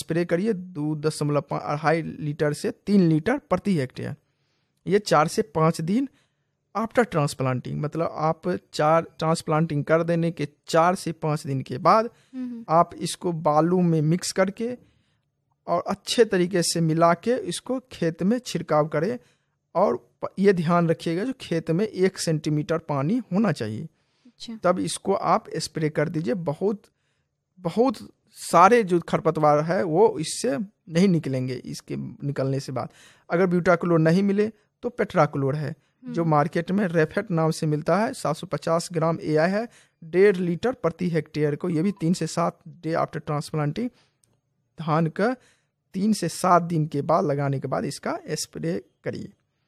Spray करिए 2.5 litre से 3 litre प्रति हेक्टेयर। ये 4 से 5 दिन आफ्टर ट्रांसप्लांटिंग, मतलब आप ट्रांसप्लांटिंग कर देने के 4 से 5 दिन के बाद आप इसको बालू में मिक्स करके और अच्छे तरीके से मिला के इसको खेत में छिड़काव करें। और ये ध्यान रखिएगा जो खेत में 1 सेंटीमीटर पानी होना चाहिए। अच्छा। तब इसको आप स्प्रे कर दीजिए। बहुत सारे जो खरपतवार है वो इससे नहीं निकलेंगे। इसके निकलने से बाद अगर ब्यूटाक्लोर नहीं मिले तो पेट्राक्लोर है जो मार्केट में रेफेट नाम से मिलता है। 750 ग्राम AI है 1.5 लीटर प्रति हेक्टेयर को। ये भी 3 से 7 डे आफ्टर ट्रांसप्लांटिंग, धान का 3 से 7 दिन के बाद लगाने के बाद इसका स्प्रे करिए।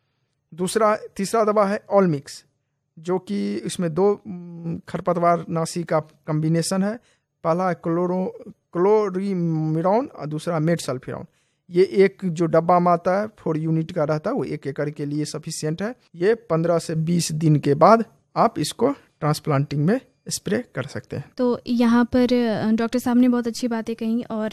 तीसरा दवा है ऑलमिक्स, जो कि इसमें 2 खरपतवार नाशी का कम्बिनेशन है। पहला क्लोरीमिरॉन और दूसरा मेटसल्फिरॉन। ये एक जो डब्बा में आता है 4 यूनिट का रहता है, वो 1 एकड़ के लिए सफिशिएंट है। ये 15 से 20 दिन के बाद आप इसको ट्रांसप्लांटिंग में स्प्रे कर सकते हैं। तो यहाँ पर डॉक्टर साहब ने बहुत अच्छी बातें कही और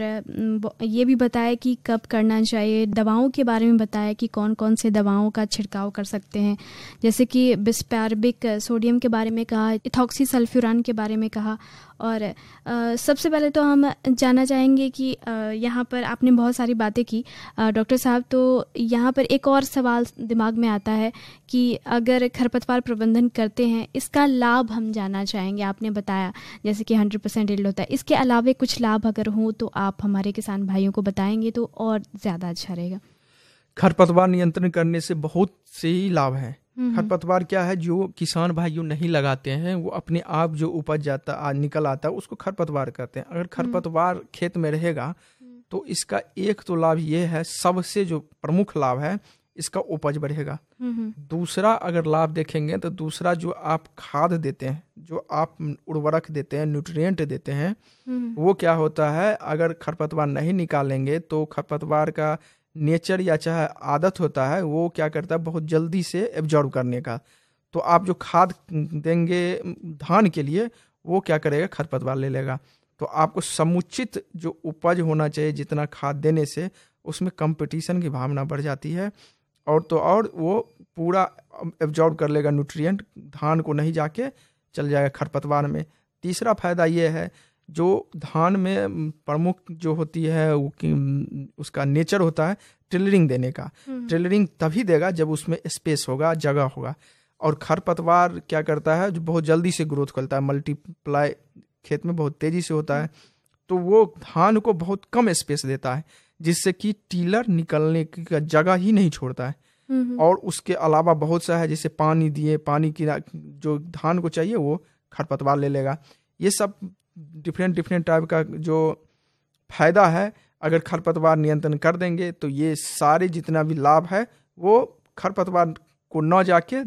ये भी बताया कि कब करना चाहिए। दवाओं के बारे में बताया कि कौन कौन से दवाओं का छिड़काव कर सकते हैं, जैसे कि बिस्पेरबिक सोडियम के बारे में कहा, इथॉक्सीसल्फ्यूरान के बारे में कहा। और सबसे पहले तो हम जानना चाहेंगे कि यहाँ पर आपने बहुत सारी बातें की डॉक्टर साहब, तो यहाँ पर एक और सवाल दिमाग में आता है कि अगर खरपतवार प्रबंधन करते हैं इसका लाभ हम जानना चाहेंगे। आपने बताया जैसे कि 100% यील्ड होता है, इसके अलावा कुछ लाभ अगर हो तो आप हमारे किसान भाइयों को बताएंगे तो और ज़्यादा अच्छा रहेगा। खरपतवार नियंत्रण करने से बहुत से ही लाभ है। खरपतवार क्या है, जो किसान भाई जो नहीं लगाते हैं वो अपने आप जो उपज जाता निकल आता है उसको खरपतवार कहते हैं। अगर खरपतवार खेत में रहेगा तो इसका एक तो लाभ ये है, सबसे जो प्रमुख लाभ है, इसका उपज बढ़ेगा। दूसरा अगर लाभ देखेंगे तो दूसरा जो आप खाद देते हैं, जो आप उर्वरक देते हैं, न्यूट्रिएंट देते हैं, वो क्या होता है, अगर खरपतवार नहीं निकालेंगे तो खरपतवार का नेचर या चाहे आदत होता है वो क्या करता है बहुत जल्दी से एब्जॉर्ब करने का। तो आप जो खाद देंगे धान के लिए वो क्या करेगा, खरपतवार ले लेगा। तो आपको समुचित जो उपज होना चाहिए जितना खाद देने से, उसमें कंपटीशन की भावना बढ़ जाती है और तो और वो पूरा एब्जॉर्ब कर लेगा न्यूट्रिएंट, धान को नहीं जाके चल जाएगा खरपतवार में। तीसरा फायदा ये है, जो धान में प्रमुख जो होती है उसका नेचर होता है टिलरिंग देने का। टिलरिंग तभी देगा जब उसमें स्पेस होगा, जगह होगा। और खरपतवार क्या करता है, जो बहुत जल्दी से ग्रोथ करता है, मल्टीप्लाई खेत में बहुत तेजी से होता है, तो वो धान को बहुत कम स्पेस देता है, जिससे कि टिलर निकलने की जगह ही नहीं छोड़ता है। और उसके अलावा बहुत सा है, जैसे पानी दिए, पानी की जो धान को चाहिए वो खरपतवार ले लेगा। ये सब डिफरेंट टाइप का जो फायदा है, अगर खरपतवार नियंत्रण कर देंगे तो ये सारे जितना भी लाभ है वो खरपतवार को न जाके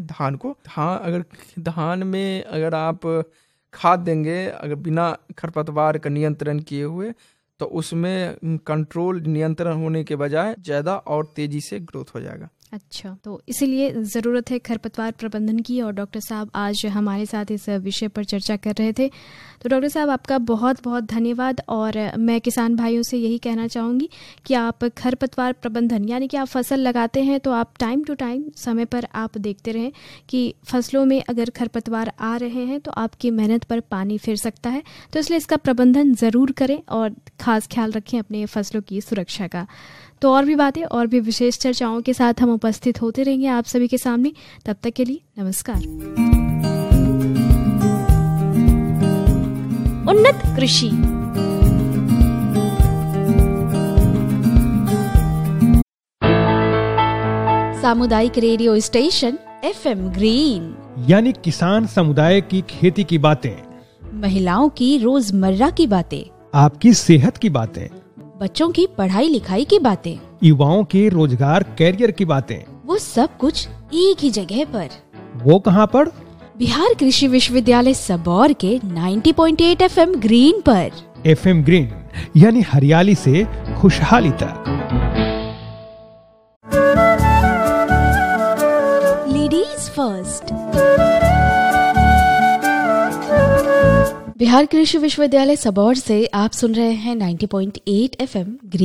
अगर धान में अगर आप खाद देंगे अगर बिना खरपतवार का नियंत्रण किए हुए, तो उसमें कंट्रोल नियंत्रण होने के बजाय ज़्यादा और तेजी से ग्रोथ हो जाएगा। अच्छा, तो इसीलिए ज़रूरत है खरपतवार प्रबंधन की और डॉक्टर साहब आज हमारे साथ इस विषय पर चर्चा कर रहे थे। तो डॉक्टर साहब आपका बहुत बहुत धन्यवाद। और मैं किसान भाइयों से यही कहना चाहूँगी कि आप खरपतवार प्रबंधन यानी कि आप फसल लगाते हैं तो आप टाइम टू टाइम समय पर आप देखते रहें कि फसलों में अगर खरपतवार आ रहे हैं तो आपकी मेहनत पर पानी फिर सकता है। तो इसलिए इसका प्रबंधन ज़रूर करें और ख़ास ख्याल रखें अपने फसलों की सुरक्षा का। तो और भी बातें और भी विशेष चर्चाओं के साथ हम उपस्थित होते रहेंगे आप सभी के सामने। तब तक के लिए नमस्कार। उन्नत कृषि सामुदायिक रेडियो स्टेशन FM ग्रीन, यानी किसान समुदाय की खेती की बातें, महिलाओं की रोजमर्रा की बातें, आपकी सेहत की बातें, बच्चों की पढ़ाई लिखाई की बातें, युवाओं के रोजगार कैरियर की बातें, वो सब कुछ एक ही जगह पर। वो कहाँ पर? बिहार कृषि विश्वविद्यालय सबौर के 90.8 FM ग्रीन पर। FM ग्रीन यानी हरियाली से खुशहाली तक। Ladies first. बिहार कृषि विश्वविद्यालय सबौर से आप सुन रहे हैं 90.8 FM ग्रीन।